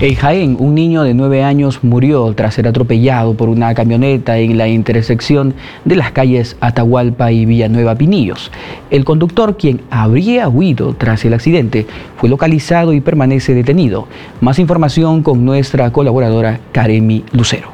En Jaén, un niño de 9 años murió tras ser atropellado por una camioneta en la intersección de las calles Atahualpa y Villanueva Pinillos. El conductor, quien habría huido tras el accidente, fue localizado y permanece detenido. Más información con nuestra colaboradora Karemi Lucero.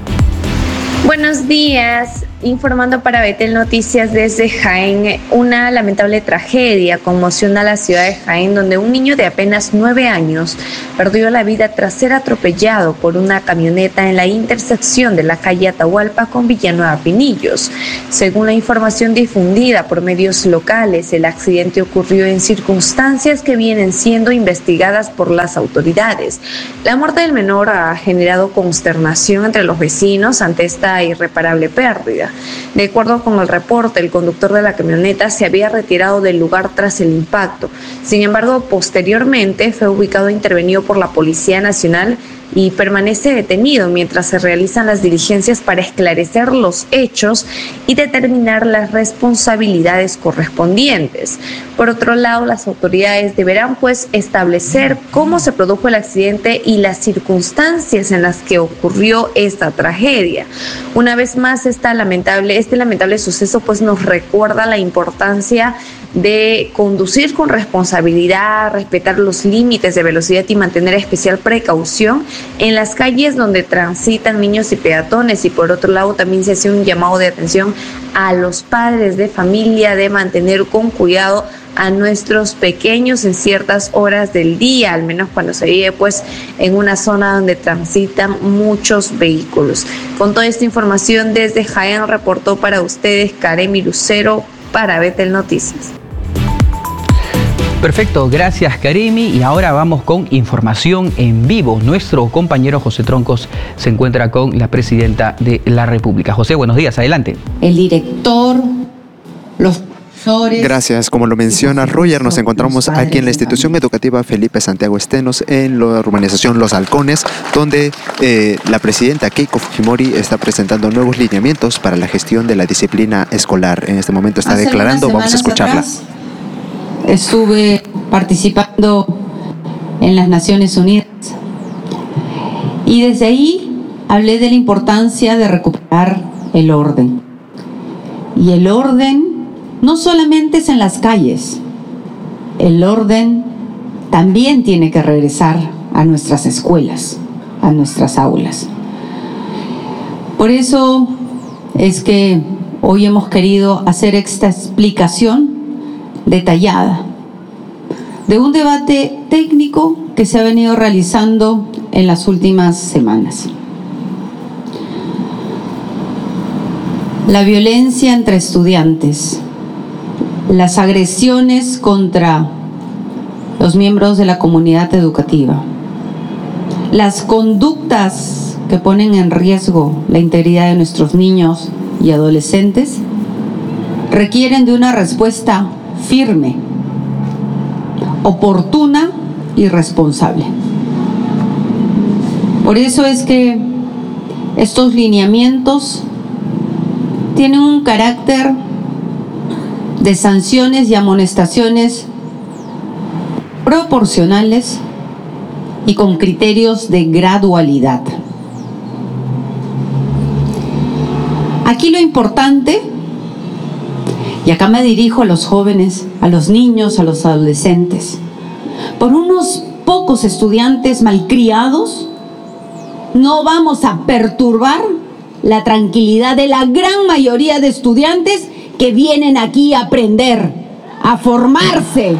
Buenos días, informando para Betel Noticias desde Jaén. Una lamentable tragedia conmociona a la ciudad de Jaén, donde un niño de apenas 9 años perdió la vida tras ser atropellado por una camioneta en la intersección de la calle Atahualpa con Villanueva Pinillos. Según la información difundida por medios locales, el accidente ocurrió en circunstancias que vienen siendo investigadas por las autoridades. La muerte del menor ha generado consternación entre los vecinos ante esta irreparable pérdida. De acuerdo con el reporte, el conductor de la camioneta se había retirado del lugar tras el impacto. Sin embargo, posteriormente fue ubicado e intervenido por la Policía Nacional y permanece detenido mientras se realizan las diligencias para esclarecer los hechos y determinar las responsabilidades correspondientes. Por otro lado, las autoridades deberán establecer cómo se produjo el accidente y las circunstancias en las que ocurrió esta tragedia. Una vez más, este lamentable suceso nos recuerda la importancia de conducir con responsabilidad, respetar los límites de velocidad y mantener especial precaución en las calles donde transitan niños y peatones. Y por otro lado, también se hace un llamado de atención a los padres de familia de mantener con cuidado a nuestros pequeños en ciertas horas del día, al menos cuando se vive en una zona donde transitan muchos vehículos. Con toda esta información desde Jaén reportó para ustedes Karemi Lucero para Betel Noticias. Perfecto, gracias Karemi. Y ahora vamos con información en vivo. Nuestro compañero José Troncos se encuentra con la presidenta de la República. José, buenos días, adelante. El director, los profesores. Gracias, como lo menciona Roger, nos encontramos aquí en la institución educativa Felipe Santiago Estenos, en la urbanización Los Halcones, donde la presidenta Keiko Fujimori está presentando nuevos lineamientos para la gestión de la disciplina escolar. En este momento está declarando, vamos a escucharla. Estuve participando en las Naciones Unidas y desde ahí hablé de la importancia de recuperar el orden. Y el orden no solamente es en las calles, el orden también tiene que regresar a nuestras escuelas, a nuestras aulas. Por eso es que hoy hemos querido hacer esta explicación detallada de un debate técnico que se ha venido realizando en las últimas semanas. La violencia entre estudiantes, las agresiones contra los miembros de la comunidad educativa, las conductas que ponen en riesgo la integridad de nuestros niños y adolescentes requieren de una respuesta firme, oportuna y responsable. Por eso es que estos lineamientos tienen un carácter de sanciones y amonestaciones proporcionales y con criterios de gradualidad. Aquí lo importante, y acá me dirijo a los jóvenes, a los niños, a los adolescentes, por unos pocos estudiantes malcriados, no vamos a perturbar la tranquilidad de la gran mayoría de estudiantes que vienen aquí a aprender, a formarse.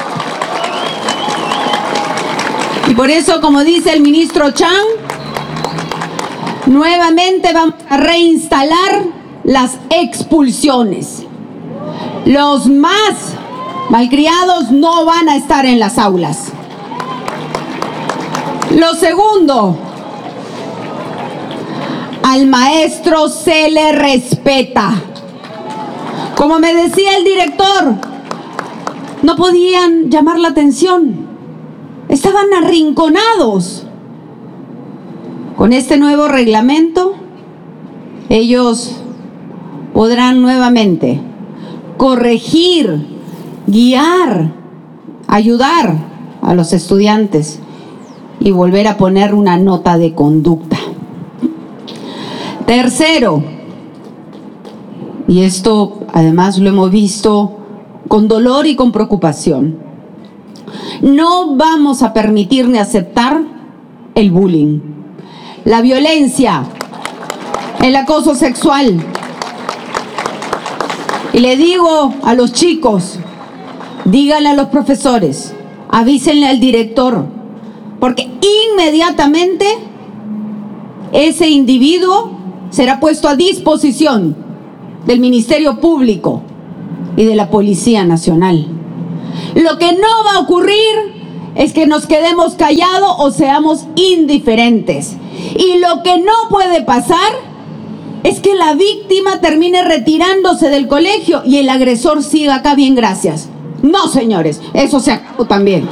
Y por eso, como dice el ministro Chan, nuevamente vamos a reinstalar las expulsiones. Los más malcriados no van a estar en las aulas. Lo segundo, al maestro se le respeta. Como me decía el director, no podían llamar la atención. Estaban arrinconados. Con este nuevo reglamento, ellos podrán nuevamente corregir, guiar, ayudar a los estudiantes y volver a poner una nota de conducta. Tercero, y esto además lo hemos visto con dolor y con preocupación, no vamos a permitir ni aceptar el bullying, la violencia, el acoso sexual. Y le digo a los chicos, díganle a los profesores, avísenle al director, porque inmediatamente ese individuo será puesto a disposición del Ministerio Público y de la Policía Nacional. Lo que no va a ocurrir es que nos quedemos callados o seamos indiferentes. Y lo que no puede pasar es que la víctima termine retirándose del colegio y el agresor siga acá, bien, gracias. No, señores, eso se acabó también.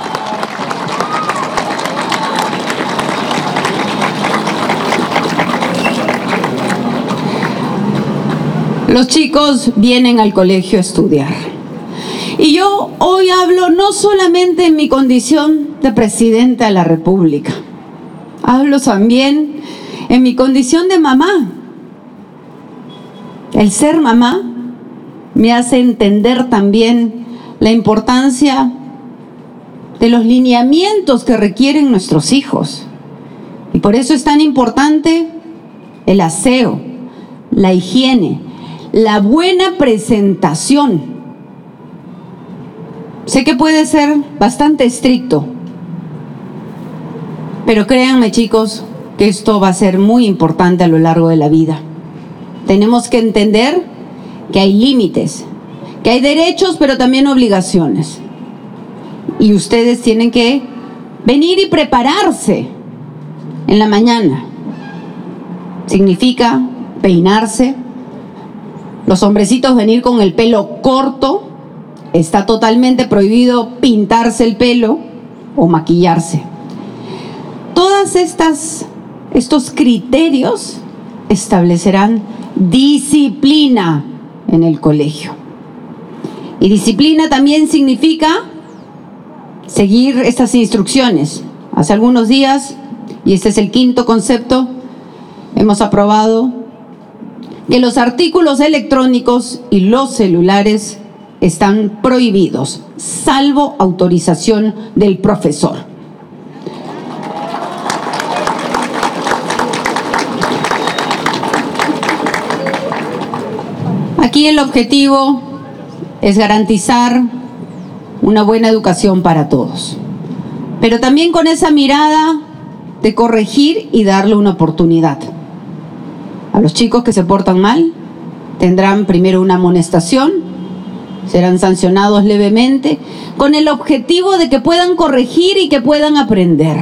Los chicos vienen al colegio a estudiar. Y yo hoy hablo no solamente en mi condición de presidenta de la República, hablo también en mi condición de mamá. El ser mamá me hace entender también la importancia de los lineamientos que requieren nuestros hijos. Y por eso es tan importante el aseo, la higiene, la buena presentación. Sé que puede ser bastante estricto, pero créanme, chicos, que esto va a ser muy importante a lo largo de la vida. Tenemos que entender que hay límites, que hay derechos, pero también obligaciones. Y ustedes tienen que venir y prepararse en la mañana. Significa peinarse. Los hombrecitos venir con el pelo corto. Está totalmente prohibido pintarse el pelo o maquillarse. Todas estos criterios establecerán disciplina en el colegio. Y disciplina también significa seguir estas instrucciones. Hace algunos días, y este es el quinto concepto, hemos aprobado que los artículos electrónicos y los celulares están prohibidos, salvo autorización del profesor. Aquí el objetivo es garantizar una buena educación para todos, pero también con esa mirada de corregir y darle una oportunidad. A los chicos que se portan mal tendrán primero una amonestación, serán sancionados levemente, con el objetivo de que puedan corregir y que puedan aprender.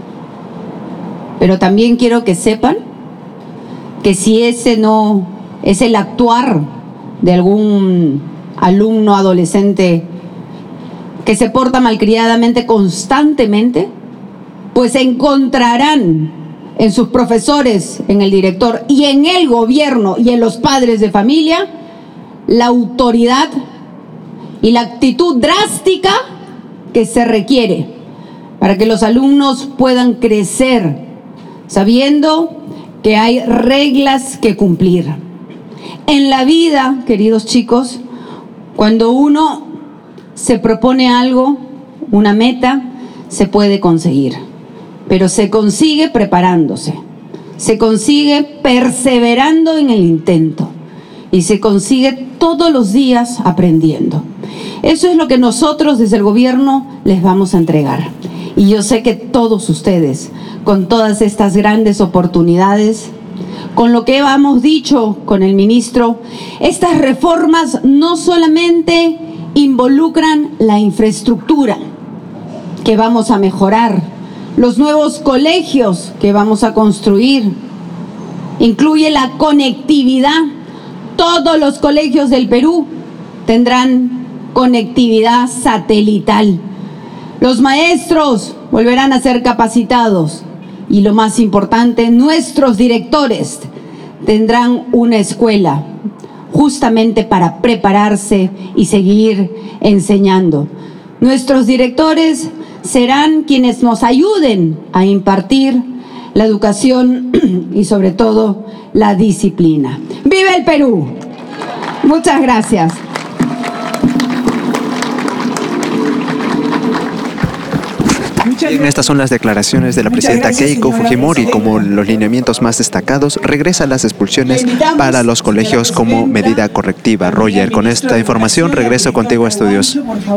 Pero también quiero que sepan que si ese no es el actuar de algún alumno adolescente que se porta malcriadamente constantemente, pues encontrarán en sus profesores, en el director y en el gobierno y en los padres de familia la autoridad y la actitud drástica que se requiere para que los alumnos puedan crecer sabiendo que hay reglas que cumplir. En la vida, queridos chicos, cuando uno se propone algo, una meta, se puede conseguir, pero se consigue preparándose, se consigue perseverando en el intento y se consigue todos los días aprendiendo. Eso es lo que nosotros desde el gobierno les vamos a entregar. Y yo sé que todos ustedes, con todas estas grandes oportunidades, con lo que hemos dicho con el ministro, estas reformas no solamente involucran la infraestructura que vamos a mejorar, los nuevos colegios que vamos a construir, incluye la conectividad. Todos los colegios del Perú tendrán conectividad satelital. Los maestros volverán a ser capacitados. Y lo más importante, nuestros directores tendrán una escuela justamente para prepararse y seguir enseñando. Nuestros directores serán quienes nos ayuden a impartir la educación y sobre todo la disciplina. ¡Viva el Perú! Muchas gracias. Bien, estas son las declaraciones de la presidenta Keiko Fujimori. Como los lineamientos más destacados, regresa a las expulsiones para los colegios como medida correctiva. Roger, con esta información regreso contigo a estudios.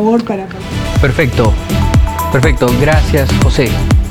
Perfecto. Gracias, José.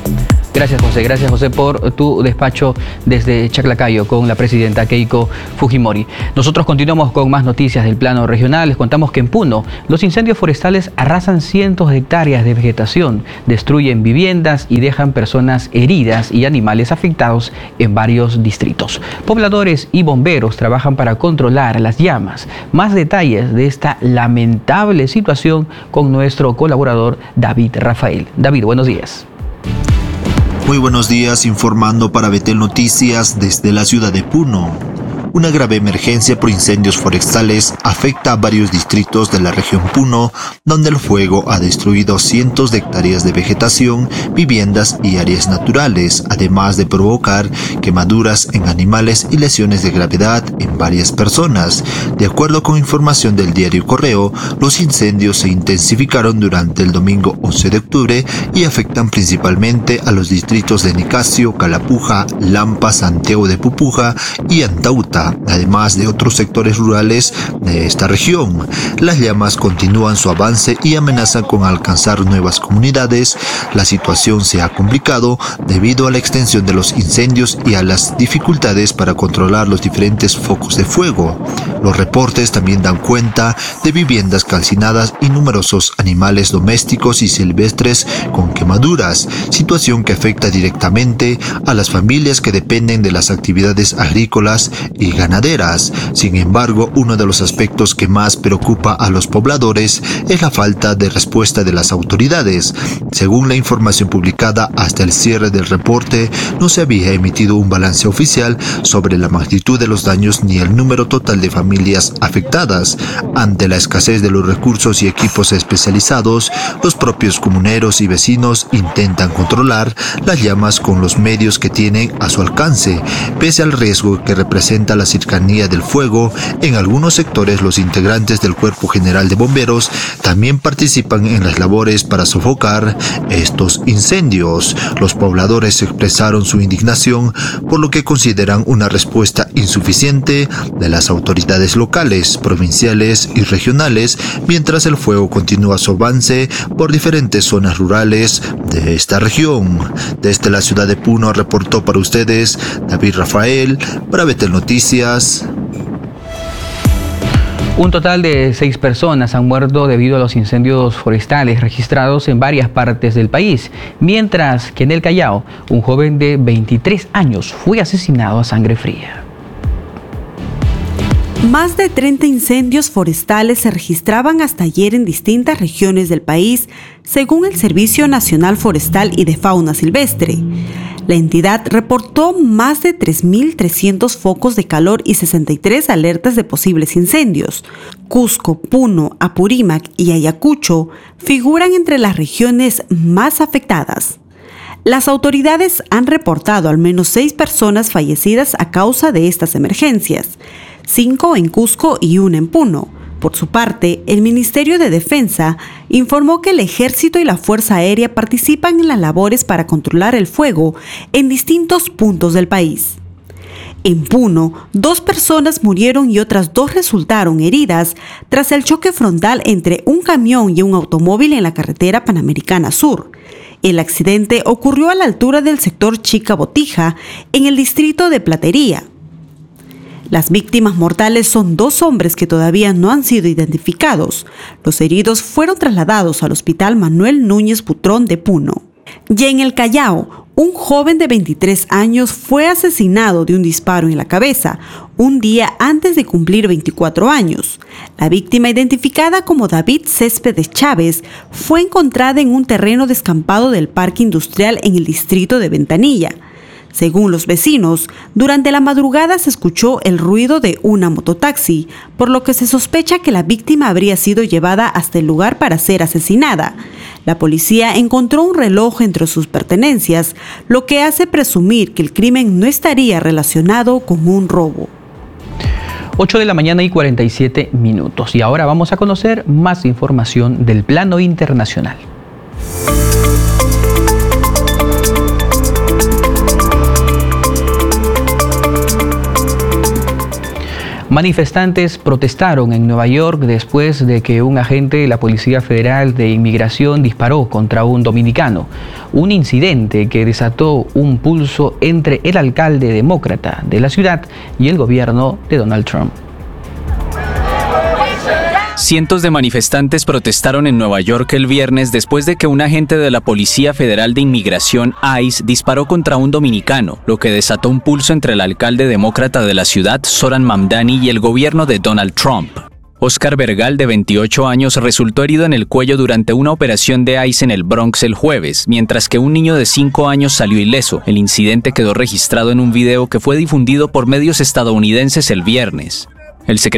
Gracias José por tu despacho desde Chaclacayo con la presidenta Keiko Fujimori. Nosotros continuamos con más noticias del plano regional. Les contamos que en Puno los incendios forestales arrasan cientos de hectáreas de vegetación, destruyen viviendas y dejan personas heridas y animales afectados en varios distritos. Pobladores y bomberos trabajan para controlar las llamas. Más detalles de esta lamentable situación con nuestro colaborador David Rafael. David, buenos días. Muy buenos días, informando para Betel Noticias desde la ciudad de Puno. Una grave emergencia por incendios forestales afecta a varios distritos de la región Puno, donde el fuego ha destruido cientos de hectáreas de vegetación, viviendas y áreas naturales, además de provocar quemaduras en animales y lesiones de gravedad en varias personas. De acuerdo con información del diario Correo, los incendios se intensificaron durante el domingo 11 de octubre y afectan principalmente a los distritos de Nicasio, Calapuja, Lampa, Santiago de Pupuja y Antauta, además de otros sectores rurales de esta región. Las llamas continúan su avance y amenazan con alcanzar nuevas comunidades. La situación se ha complicado debido a la extensión de los incendios y a las dificultades para controlar los diferentes focos de fuego. Los reportes también dan cuenta de viviendas calcinadas y numerosos animales domésticos y silvestres con quemaduras, situación que afecta directamente a las familias que dependen de las actividades agrícolas y ganaderas. Sin embargo, uno de los aspectos que más preocupa a los pobladores es la falta de respuesta de las autoridades. Según la información publicada hasta el cierre del reporte, no se había emitido un balance oficial sobre la magnitud de los daños ni el número total de familias afectadas. Ante la escasez de los recursos y equipos especializados, los propios comuneros y vecinos intentan controlar las llamas con los medios que tienen a su alcance. Pese al riesgo que representa la cercanía del fuego, en algunos sectores los integrantes del Cuerpo General de Bomberos también participan en las labores para sofocar estos incendios. Los pobladores expresaron su indignación por lo que consideran una respuesta insuficiente de las autoridades locales, provinciales y regionales, mientras el fuego continúa su avance por diferentes zonas rurales de esta región. Desde la ciudad de Puno reportó para ustedes David Rafael para Betel Noticias. Un total de 6 personas han muerto debido a los incendios forestales registrados en varias partes del país, mientras que en el Callao, un joven de 23 años fue asesinado a sangre fría. Más de 30 incendios forestales se registraban hasta ayer en distintas regiones del país, según el Servicio Nacional Forestal y de Fauna Silvestre. La entidad reportó más de 3.300 focos de calor y 63 alertas de posibles incendios. Cusco, Puno, Apurímac y Ayacucho figuran entre las regiones más afectadas. Las autoridades han reportado al menos 6 personas fallecidas a causa de estas emergencias, 5 en Cusco y 1 en Puno. Por su parte, el Ministerio de Defensa informó que el Ejército y la Fuerza Aérea participan en las labores para controlar el fuego en distintos puntos del país. En Puno, 2 personas murieron y otras 2 resultaron heridas tras el choque frontal entre un camión y un automóvil en la carretera Panamericana Sur. El accidente ocurrió a la altura del sector Chica Botija, en el distrito de Platería. Las víctimas mortales son 2 hombres que todavía no han sido identificados. Los heridos fueron trasladados al Hospital Manuel Núñez Butrón de Puno. Y en el Callao, un joven de 23 años fue asesinado de un disparo en la cabeza, un día antes de cumplir 24 años. La víctima, identificada como David Céspedes Chávez, fue encontrada en un terreno descampado del Parque Industrial en el distrito de Ventanilla. Según los vecinos, durante la madrugada se escuchó el ruido de una mototaxi, por lo que se sospecha que la víctima habría sido llevada hasta el lugar para ser asesinada. La policía encontró un reloj entre sus pertenencias, lo que hace presumir que el crimen no estaría relacionado con un robo. 8 de la mañana y 47 minutos. Y ahora vamos a conocer más información del plano internacional. Manifestantes protestaron en Nueva York después de que un agente de la Policía Federal de Inmigración disparó contra un dominicano. Un incidente que desató un pulso entre el alcalde demócrata de la ciudad y el gobierno de Donald Trump. Cientos de manifestantes protestaron en Nueva York el viernes después de que un agente de la Policía Federal de Inmigración, ICE, disparó contra un dominicano, lo que desató un pulso entre el alcalde demócrata de la ciudad, Zoran Mamdani, y el gobierno de Donald Trump. Oscar Bergal, de 28 años, resultó herido en el cuello durante una operación de ICE en el Bronx el jueves, mientras que un niño de 5 años salió ileso. El incidente quedó registrado en un video que fue difundido por medios estadounidenses el viernes. El